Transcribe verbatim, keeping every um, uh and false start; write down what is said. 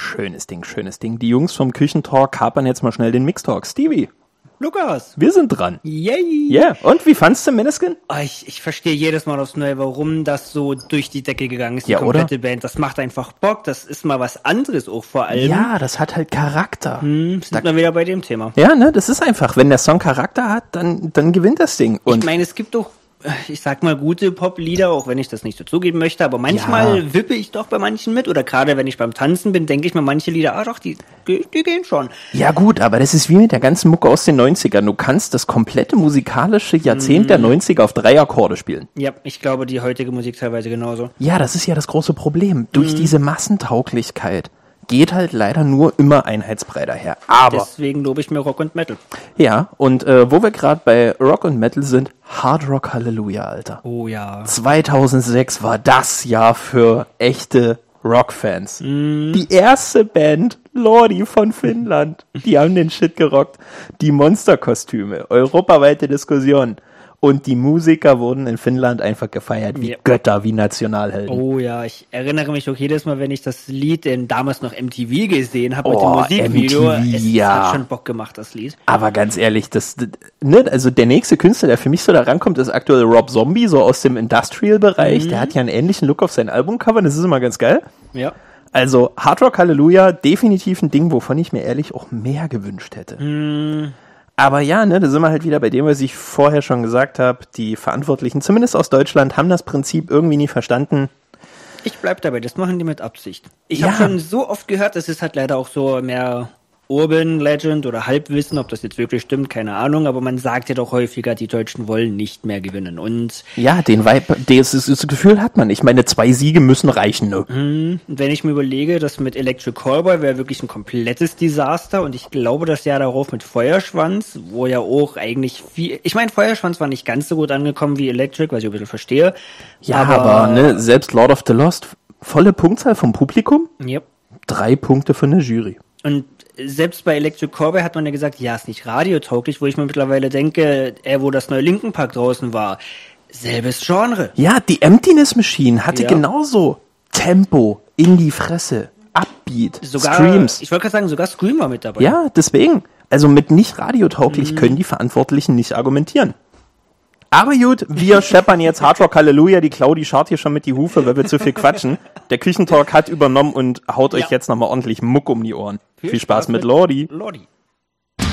Schönes Ding, schönes Ding. Die Jungs vom Küchentalk kapern jetzt mal schnell den Mixtalk. Stevie. Lukas. Wir sind dran. Yay. Yeah. Und wie fandst du Måneskin? Oh, ich, ich verstehe jedes Mal aufs Neue, warum das so durch die Decke gegangen ist, die ja, komplette oder? Band. Das macht einfach Bock. Das ist mal was anderes auch vor allem. Ja, das hat halt Charakter. Hm, sind wir wieder bei dem Thema. Ja, ne, das ist einfach. Wenn der Song Charakter hat, dann, dann gewinnt das Ding. Und ich meine, es gibt doch, ich sag mal, gute Pop-Lieder, auch wenn ich das nicht so zugeben möchte, aber manchmal ja. wippe ich doch bei manchen mit. Oder gerade wenn ich beim Tanzen bin, denke ich mir manche Lieder, ah doch, die, die gehen schon. Ja gut, aber das ist wie mit der ganzen Mucke aus den neunzigern. Du kannst das komplette musikalische Jahrzehnt mm. der neunziger auf drei Akkorde spielen. Ja, ich glaube, die heutige Musik teilweise genauso. Ja, das ist ja das große Problem. Durch mm. diese Massentauglichkeit geht halt leider nur immer einheitsbrei daher. Aber deswegen lobe ich mir Rock und Metal. Ja, und äh, wo wir gerade bei Rock und Metal sind, Hard Rock Halleluja, Alter. Oh ja. zweitausendsechs war das Jahr für echte Rockfans. Mm. Die erste Band, Lordi von Finnland, die haben den Shit gerockt. Die Monsterkostüme, europaweite Diskussion. Und die Musiker wurden in Finnland einfach gefeiert wie ja. Götter, wie Nationalhelden. Oh ja, ich erinnere mich auch jedes Mal, wenn ich das Lied in damals noch M T V gesehen habe, oh, mit dem Musikvideo. M T V, es ja. hat schon Bock gemacht, das Lied. Aber ganz ehrlich, das, ne, also der nächste Künstler, der für mich so da rankommt, ist aktuell Rob Zombie, so aus dem Industrial-Bereich. Mhm. Der hat ja einen ähnlichen Look auf sein Albumcover, das ist immer ganz geil. Ja. Also Hard Rock Halleluja, definitiv ein Ding, wovon ich mir ehrlich auch mehr gewünscht hätte. Mhm. Aber ja, ne, da sind wir halt wieder bei dem, was ich vorher schon gesagt habe. Die Verantwortlichen, zumindest aus Deutschland, haben das Prinzip irgendwie nie verstanden. Ich bleib dabei, das machen die mit Absicht. Ich ja. habe schon so oft gehört, das ist halt leider auch so mehr Urban Legend oder Halbwissen, ob das jetzt wirklich stimmt, keine Ahnung, aber man sagt ja doch häufiger, die Deutschen wollen nicht mehr gewinnen. Und ja, den Vibe, das, das Gefühl hat man. Ich meine, zwei Siege müssen reichen, ne? Mh, wenn ich mir überlege, das mit Electric Callboy wäre wirklich ein komplettes Desaster und ich glaube, das Jahr darauf mit Feuerschwanz, wo ja auch eigentlich viel, ich meine, Feuerschwanz war nicht ganz so gut angekommen wie Electric, was ich ein bisschen verstehe. Ja, aber, aber ne, selbst Lord of the Lost, volle Punktzahl vom Publikum, yep. drei Punkte von der Jury. Und selbst bei Electric Callboy hat man ja gesagt, ja, ist nicht radiotauglich, wo ich mir mittlerweile denke, äh, wo das neue Linkin Park draußen war, selbes Genre. Ja, die Emptiness Machine hatte ja. genauso Tempo, in die Fresse, Upbeat, sogar, Screams. Ich wollte gerade sagen, sogar Scream war mit dabei. Ja, deswegen. Also mit nicht radiotauglich mhm. können die Verantwortlichen nicht argumentieren. Aber gut, wir scheppern jetzt Hard Rock Halleluja, die Claudi schart hier schon mit die Hufe, weil wir zu viel quatschen. Der Küchentalk hat übernommen und haut ja. euch jetzt nochmal ordentlich Muck um die Ohren. Viel, Viel Spaß, Spaß mit Lordi. Lordi.